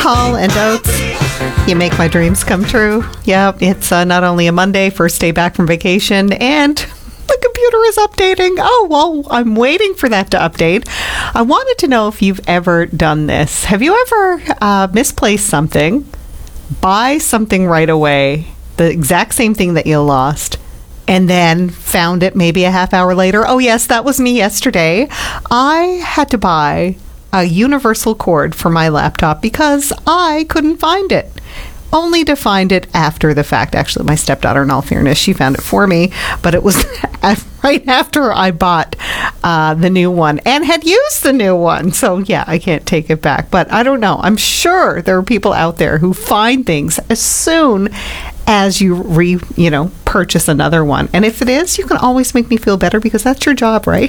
Hall and Oates, you make my dreams come true. Yeah, it's not only a Monday, first day back from vacation, and the computer is updating. Oh, well, I'm waiting for that to update. I wanted to know if you've ever done this. Have you ever misplaced something, buy something right away, the exact same thing that you lost, and then found it maybe a half hour later? Oh, yes, that was me yesterday. I had to buy a universal cord for my laptop because I couldn't find it. Only to find it after the fact. Actually, my stepdaughter, in all fairness, she found it for me, but it was right after I bought the new one and had used the new one. So yeah, I can't take it back. But I don't know. I'm sure there are people out there who find things as soon as you purchase another one. And if it is, you can always make me feel better because that's your job, right?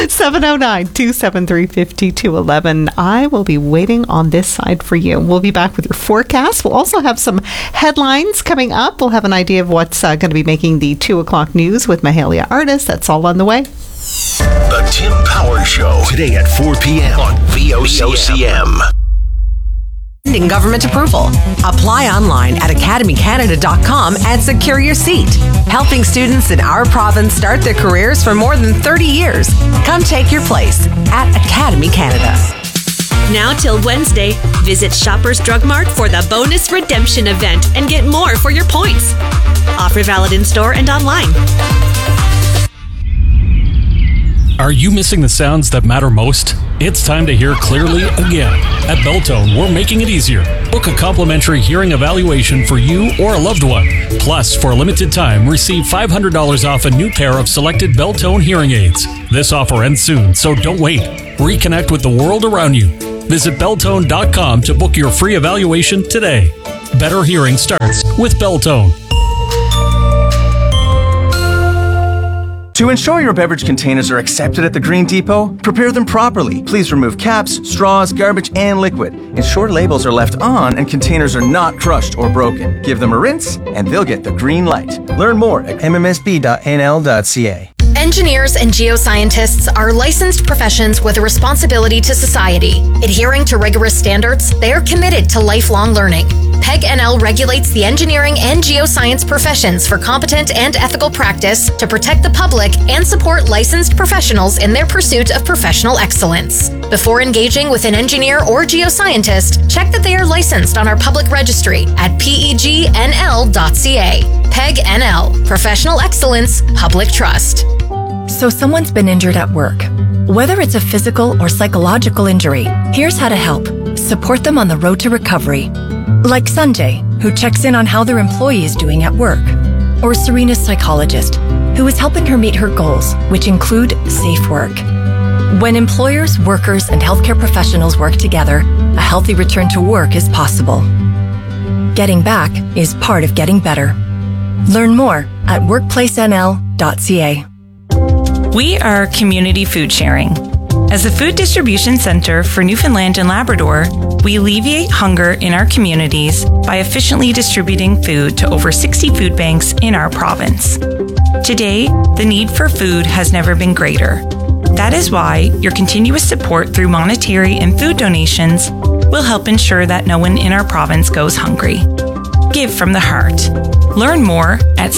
709-273-5211. I will be waiting on this side for you. We'll be back with your forecast. We'll also have some headlines coming up. We'll have an idea of what's going to be making the 2 o'clock news with Mahalia Artist. That's all on the way. The Tim Power Show, today at 4 p.m. on VOCM. Pending government approval. Apply online at academycanada.com and secure your seat. Helping students in our province start their careers for more than 30 years. Come take your place at Academy Canada. Now till Wednesday, visit Shoppers Drug Mart for the bonus redemption event and get more for your points. Offer valid in store and online. Are you missing the sounds that matter most? It's time to hear clearly again. At Beltone, we're making it easier. Book a complimentary hearing evaluation for you or a loved one. Plus, for a limited time, receive $500 off a new pair of selected Beltone hearing aids. This offer ends soon, so don't wait. Reconnect with the world around you. Visit Beltone.com to book your free evaluation today. Better hearing starts with Beltone. To ensure your beverage containers are accepted at the Green Depot, prepare them properly. Please remove caps, straws, garbage, and liquid. Ensure labels are left on and containers are not crushed or broken. Give them a rinse, and they'll get the green light. Learn more at mmsb.nl.ca. Engineers and geoscientists are licensed professions with a responsibility to society. Adhering to rigorous standards, they are committed to lifelong learning. PEG NL regulates the engineering and geoscience professions for competent and ethical practice to protect the public and support licensed professionals in their pursuit of professional excellence. Before engaging with an engineer or geoscientist, check that they are licensed on our public registry at pegnl.ca. PEG NL, Professional Excellence, Public Trust. So someone's been injured at work. Whether it's a physical or psychological injury, here's how to help. Support them on the road to recovery. Like Sanjay, who checks in on how their employee is doing at work. Or Serena's psychologist, who is helping her meet her goals, which include safe work. When employers, workers, and healthcare professionals work together, a healthy return to work is possible. Getting back is part of getting better. Learn more at workplacenl.ca. We are Community Food Sharing. As a food distribution center for Newfoundland and Labrador, we alleviate hunger in our communities by efficiently distributing food to over 60 food banks in our province. Today, the need for food has never been greater. That is why your continuous support through monetary and food donations will help ensure that no one in our province goes hungry. Give from the heart. Learn more at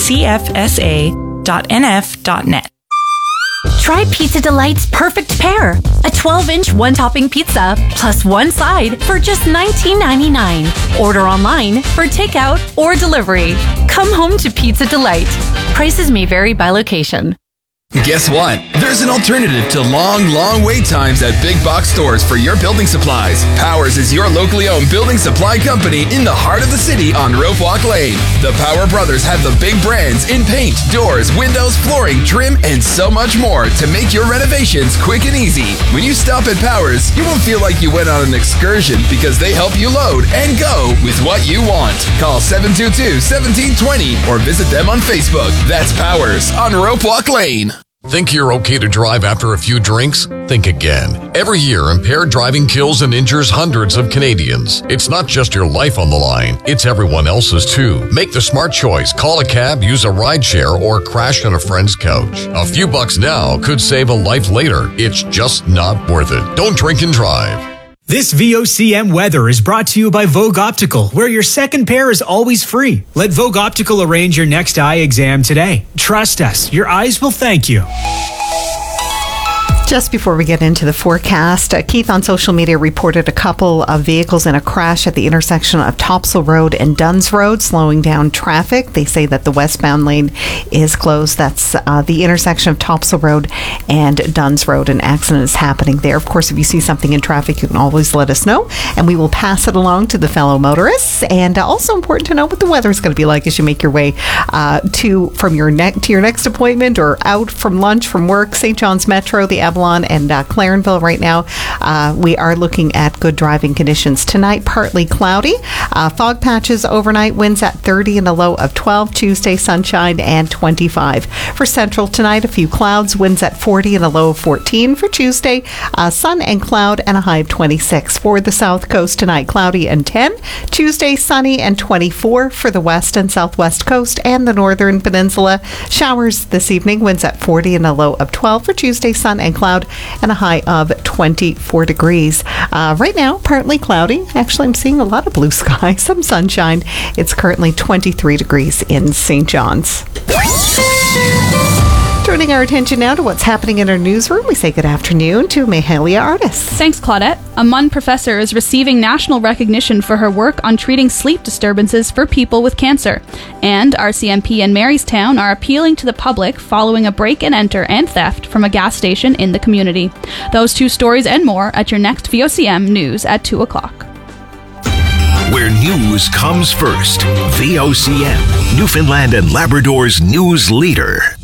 cfsa.nf.net. Try Pizza Delight's Perfect Pair, a 12-inch one-topping pizza plus one side for just $19.99. Order online for takeout or delivery. Come home to Pizza Delight. Prices may vary by location. Guess what? There's an alternative to long wait times at big box stores for your building supplies. Powers is your locally owned building supply company in the heart of the city on Rope Walk Lane. The Power Brothers have the big brands in paint, doors, windows, flooring, trim, and so much more to make your renovations quick and easy. When you stop at Powers, you won't feel like you went on an excursion because they help you load and go with what you want. Call 722-1720 or visit them on Facebook. That's Powers on Rope Walk Lane. Think you're okay to drive after a few drinks? Think again. Every year, impaired driving kills and injures hundreds of Canadians. It's not just your life on the line, it's everyone else's too. Make the smart choice. Call a cab, use a rideshare, or crash on a friend's couch. A few bucks now could save a life later. It's just not worth it. Don't drink and drive. This VOCM weather is brought to you by Vogue Optical, where your second pair is always free. Let Vogue Optical arrange your next eye exam today. Trust us, your eyes will thank you. Just before we get into the forecast, Keith on social media reported a couple of vehicles in a crash at the intersection of Topsail Road and Duns Road, slowing down traffic. They say that the westbound lane is closed. That's the intersection of Topsail Road and Duns Road. An accident is happening there. Of course, if you see something in traffic, you can always let us know, and we will pass it along to the fellow motorists. And also important to know what the weather is going to be like as you make your way to your next appointment or out from lunch from work. St. John's Metro, the Avalon and Clarenville right now. We are looking at good driving conditions. Tonight, partly cloudy. Fog patches overnight, winds at 30 and a low of 12. Tuesday, sunshine and 25. For Central tonight, a few clouds, winds at 40 and a low of 14. For Tuesday, sun and cloud and a high of 26. For the South Coast tonight, cloudy and 10. Tuesday, sunny and 24. For the West and Southwest Coast and the Northern Peninsula, showers this evening, winds at 40 and a low of 12. For Tuesday, sun and cloud and a high of 24 degrees. Right now, partly cloudy. Actually, I'm seeing a lot of blue sky, some sunshine. It's currently 23 degrees in St. John's. Turning our attention now to what's happening in our newsroom, we say good afternoon to Mahalia Artis. Thanks, Claudette. A MUN professor is receiving national recognition for her work on treating sleep disturbances for people with cancer. And RCMP and Marystown are appealing to the public following a break-and-enter and theft from a gas station in the community. Those two stories and more at your next VOCM News at 2 o'clock. Where news comes first. VOCM, Newfoundland and Labrador's news leader.